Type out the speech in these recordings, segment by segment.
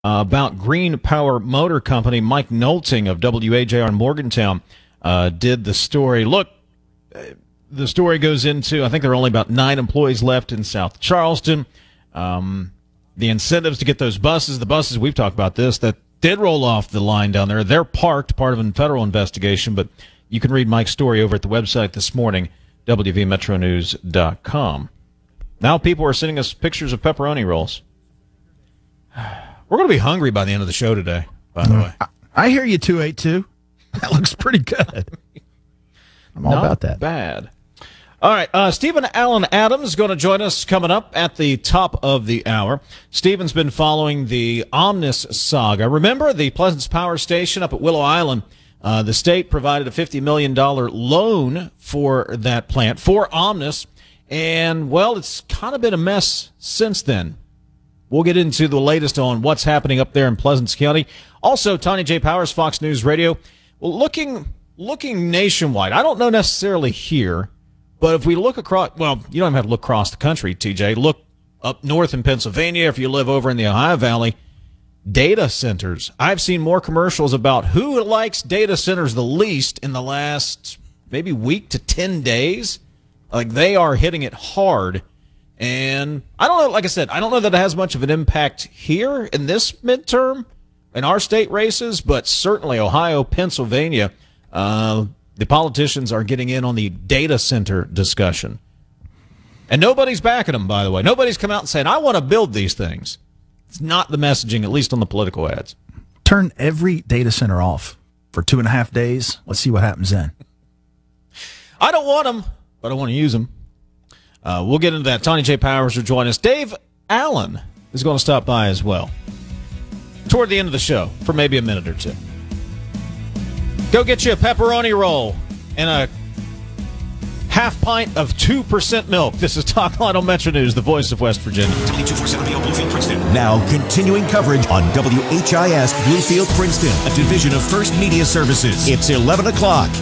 about Green Power Motor Company. Mike Nolting of WAJR in Morgantown did the story. Look, the story goes into, I think there are only about 9 employees left in South Charleston. The incentives to get those buses, the buses, we've talked about this, that did roll off the line down there. They're parked, part of a federal investigation, but you can read Mike's story over at the website this morning, WVMetroNews.com. Now people are sending us pictures of pepperoni rolls. We're going to be hungry by the end of the show today, by the way. I hear you, 282. That looks pretty good. I'm all about that. Bad. All right, Stephen Allen Adams is going to join us coming up at the top of the hour. Stephen's been following the Omnis saga. Remember the Pleasance Power Station up at Willow Island? The state provided a $50 million loan for that plant, for Omnis, and, well, it's kind of been a mess since then. We'll get into the latest on what's happening up there in Pleasance County. Also, Tanya J. Powers, Fox News Radio, well, looking nationwide. I don't know necessarily here, but if we look across, well, you don't even have to look across the country, TJ. Look up north in Pennsylvania, if you live over in the Ohio Valley, data centers. I've seen more commercials about who likes data centers the least in the last maybe week to 10 days. Like, they are hitting it hard. And I don't know, like I said, I don't know that it has much of an impact here in this midterm in our state races, but certainly Ohio, Pennsylvania, the politicians are getting in on the data center discussion. And nobody's backing them, by the way. Nobody's come out and saying, I want to build these things. It's not the messaging, at least on the political ads. Turn every data center off for 2.5 days. Let's see what happens then. I don't want them, but I want to use them. We'll get into that. Tony J. Powers will join us. Dave Allen is going to stop by as well toward the end of the show for maybe a minute or two. Go get you a pepperoni roll and a half pint of 2% milk. This is Talkline on Metro News, the voice of West Virginia. 2247 Bluefield, Princeton. Now continuing coverage on WHIS Bluefield, Princeton, a division of First Media Services. It's 11 o'clock.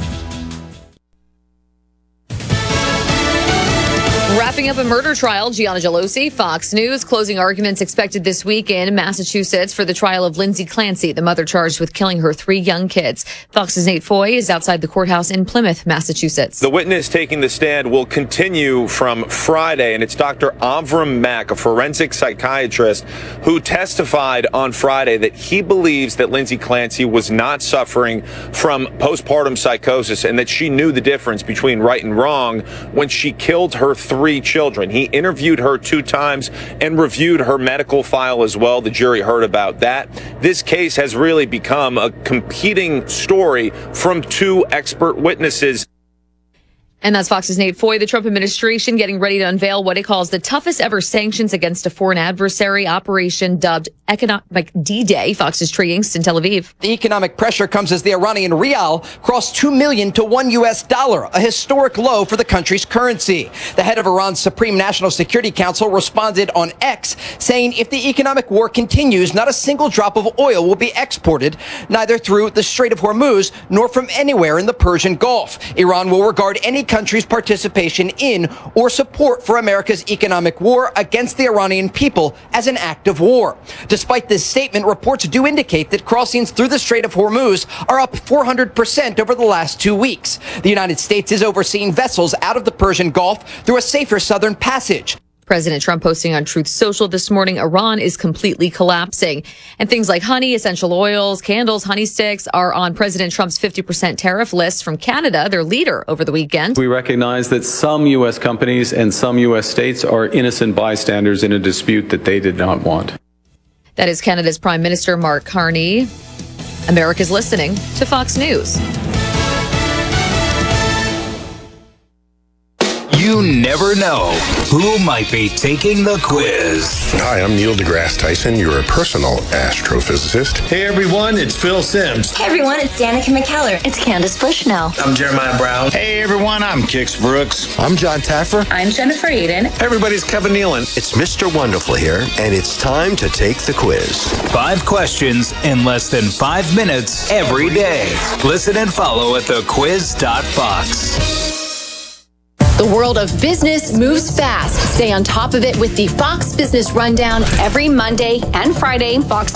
Wrapping up a murder trial, Gianna Gelosi, Fox News. Closing arguments expected this week in Massachusetts for the trial of Lindsay Clancy, the mother charged with killing her 3 young kids. Fox's Nate Foy is outside the courthouse in Plymouth, Massachusetts. The witness taking the stand will continue from Friday, and it's Dr. Avram Mack, a forensic psychiatrist, who testified on Friday that he believes that Lindsay Clancy was not suffering from postpartum psychosis and that she knew the difference between right and wrong when she killed her 3 children. He interviewed her 2 times and reviewed her medical file as well. The jury heard about that. This case has really become a competing story from 2 expert witnesses. And that's Fox's Nate Foy. The Trump administration getting ready to unveil what it calls the toughest ever sanctions against a foreign adversary, operation dubbed Economic D-Day. Fox's Trey Yingst in Tel Aviv. The economic pressure comes as the Iranian rial crossed $2 million to $1, a historic low for the country's currency. The head of Iran's Supreme National Security Council responded on X, saying if the economic war continues, not a single drop of oil will be exported, neither through the Strait of Hormuz nor from anywhere in the Persian Gulf. Iran will regard any country's participation in or support for America's economic war against the Iranian people as an act of war. Despite this statement, reports do indicate that crossings through the Strait of Hormuz are up 400% over the last 2 weeks. The United States is overseeing vessels out of the Persian Gulf through a safer southern passage. President Trump posting on Truth Social this morning, Iran is completely collapsing. And things like honey, essential oils, candles, honey sticks are on President Trump's 50% tariff list from Canada, their leader, over the weekend. We recognize that some U.S. companies and some U.S. states are innocent bystanders in a dispute that they did not want. That is Canada's Prime Minister Mark Carney. America's listening to Fox News. You never know who might be taking the quiz. Hi, I'm Neil deGrasse Tyson, your personal astrophysicist. Hey everyone, it's Phil Simms. Hey everyone, it's Danica McKellar. It's Candace Bushnell. I'm Jeremiah Brown. Hey everyone, I'm Kix Brooks. I'm John Taffer. I'm Jennifer Aiden. Everybody's Kevin Nealon. It's Mr. Wonderful here, and it's time to take the quiz. 5 questions in less than 5 minutes every day. Listen and follow at thequiz.fox. The world of business moves fast. Stay on top of it with the Fox Business Rundown every Monday and Friday. Fox